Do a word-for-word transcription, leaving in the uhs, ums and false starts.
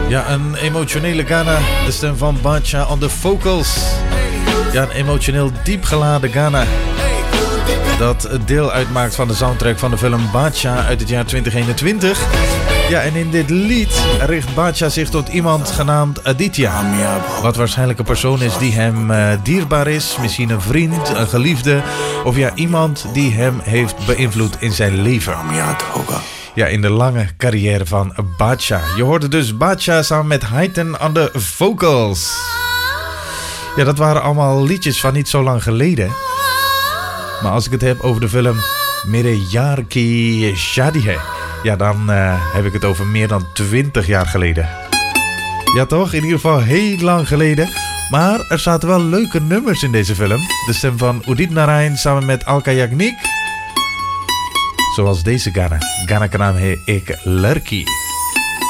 Ja, een emotionele Ghana. De stem van Bacha on the vocals. Ja, een emotioneel diep geladen Ghana. Dat deel uitmaakt van de soundtrack van de film Bacha uit het jaar twintig eenentwintig. Ja, en in dit lied richt Bacha zich tot iemand genaamd Aditya. Wat waarschijnlijk een persoon is die hem uh, dierbaar is. Misschien een vriend, een geliefde. Of ja, iemand die hem heeft beïnvloed in zijn leven. Ja, in de lange carrière van Bacha. Je hoorde dus Bacha samen met Haiten on the vocals. Ja, dat waren allemaal liedjes van niet zo lang geleden. Maar als ik het heb over de film Mere Yaar Ki Shadi Hai, ja, dan uh, heb ik het over meer dan twintig jaar geleden. Ja toch? In ieder geval heel lang geleden. Maar er zaten wel leuke nummers in deze film. De stem van Udit Narain samen met Alka Yagnik. Zoals deze Ghana. Ghana ka naam hai ek larki.